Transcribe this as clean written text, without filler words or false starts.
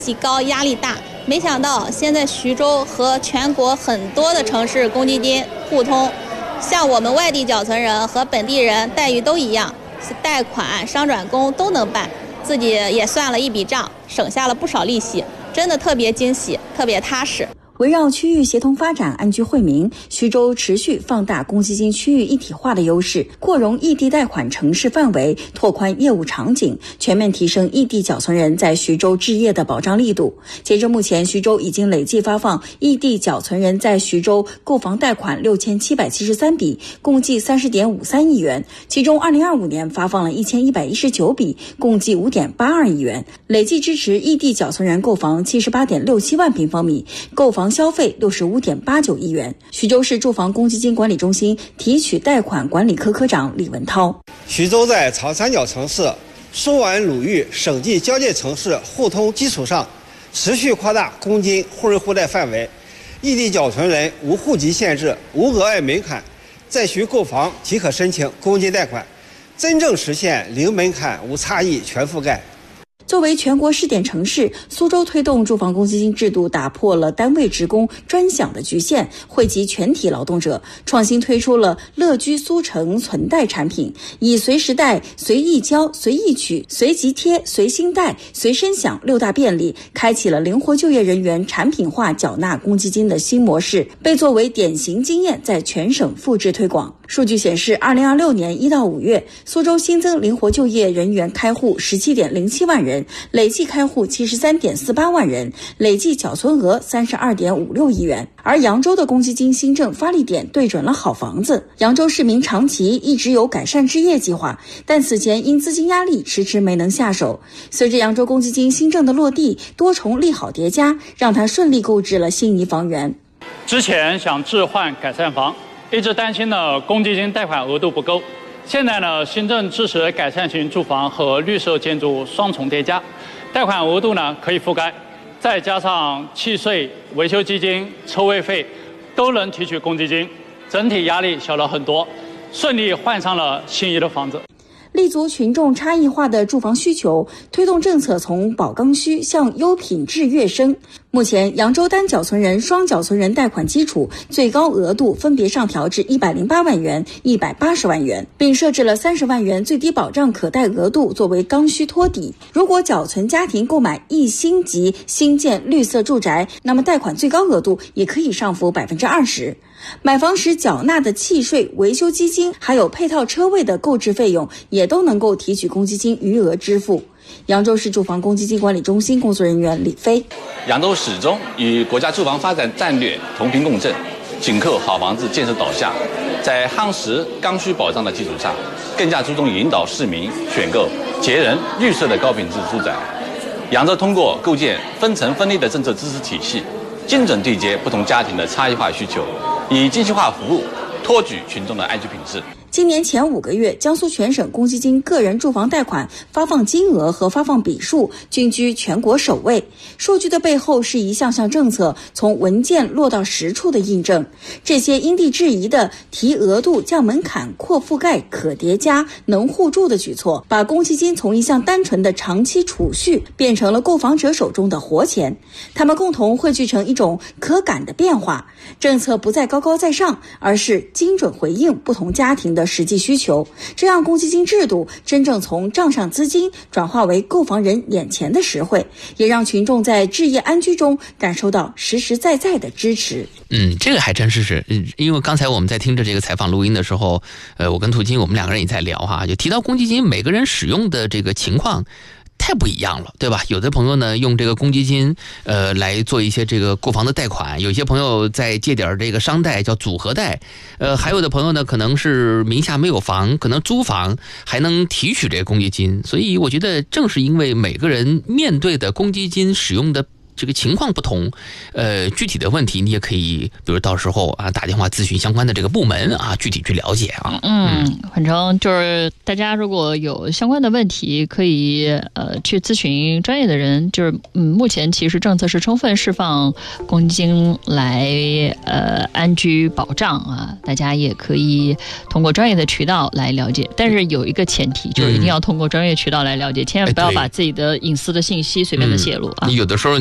息高压力大，没想到现在徐州和全国很多的城市公积金互通，像我们外地缴存人和本地人待遇都一样，贷款、商转工都能办，自己也算了一笔账，省下了不少利息，真的特别惊喜，特别踏实。 围绕区域协同发展、安居惠民，徐州持续放大公积金区域一体化的优势，扩容异地贷款城市范围，拓宽业务场景，全面提升异地缴存人在徐州置业的保障力度。截至目前，徐州已经累计发放异地缴存人在徐州购房贷款6773笔，共计30.53亿元，其中2025年发放了1119笔，共计5.82亿元，累计支持异地缴存人购房78.67万平方米，购房消费65.89亿元。徐州市住房公积金管理中心提取贷款管理科科长李文涛： 徐州在长三角城市、苏皖鲁豫省际交界城市互通基础上，持续扩大公金户人户贷范围，异地缴存人无户籍限制、无额外门槛，在徐购房即可申请公积金贷款，真正实现零门槛、无差异、全覆盖。 作为全国试点城市，苏州推动住房公积金制度，打破了单位职工专享的局限，惠及全体劳动者，创新推出了乐居苏城存贷产品，以随时贷、随意交、随意取、随即贴、随心贷、随身享6大便利，开启了灵活就业人员产品化缴纳公积金的新模式，被作为典型经验在全省复制推广。数据显示，2026年1到5月，苏州新增灵活就业人员开户17.07万人，累计开户73.48万人，累计缴存额32.56亿元。而扬州的公积金新政发力点对准了好房子，扬州市民长期一直有改善置业计划，但此前因资金压力迟迟没能下手。随着扬州公积金新政的落地，多重利好叠加，让他顺利购置了心仪房源。 之前想置换改善房，一直担心呢公积金贷款额度不够，现在呢新政支持改善型住房和绿色建筑双重叠加，贷款额度呢可以覆盖，再加上契税、维修基金、车位费都能提取公积金，整体压力小了很多，顺利换上了心仪的房子。 立足群众差异化的住房需求，推动政策从保刚需向优品质跃升。目前，扬州单缴存人、双缴存人贷款基础最高额度分别上调至108万元、180万元，并设置了30万元最低保障可贷额度作为刚需托底。如果缴存家庭购买1星级新建绿色住宅，那么贷款最高额度也可以上浮20%。买房时缴纳的契税、维修基金，还有配套车位的购置费用，也都能够提取公积金余额支付。扬州市住房公积金管理中心工作人员李飞： 扬州始终与国家住房发展战略同频共振，紧扣好房子建设导向，在夯实刚需保障的基础上，更加注重引导市民选购节能绿色的高品质住宅。扬州通过构建分层分类的政策支持体系，精准对接不同家庭的差异化需求，以精细化服务托举群众的安居品质。 今年前5个月，江苏全省公积金个人住房贷款发放金额和发放笔数均居全国首位。数据的背后是一项项政策从文件落到实处的印证。这些因地制宜的提额度、降门槛、扩覆盖、可叠加、能互助的举措，把公积金从一项单纯的长期储蓄变成了购房者手中的活钱。它们共同汇聚成一种可感的变化。政策不再高高在上，而是精准回应不同家庭的实际需求，这让公积金制度真正从账上资金转化为购房人眼前的实惠，也让群众在置业安居中感受到实实在在的支持。 这个还真是，因为刚才我们在听着这个采访录音的时候，我跟涂金我们2个人也在聊哈，就提到公积金每个人使用的这个情况太不一样了，对吧？有的朋友呢用这个公积金来做一些这个购房的贷款，有些朋友再借点这个商贷叫组合贷，还有的朋友呢可能是名下没有房，可能租房还能提取这个公积金。所以我觉得正是因为每个人面对的公积金使用的这个情况不同，具体的问题你也可以，比如到时候啊打电话咨询相关的这个部门啊，具体去了解啊。 反正就是大家如果有相关的问题，可以去咨询专业的人。就是目前其实政策是充分释放公积金来安居保障啊，大家也可以通过专业的渠道来了解。但是有一个前提，就是一定要通过专业渠道来了解，千万不要把自己的隐私的信息随便的泄露啊。 有的时候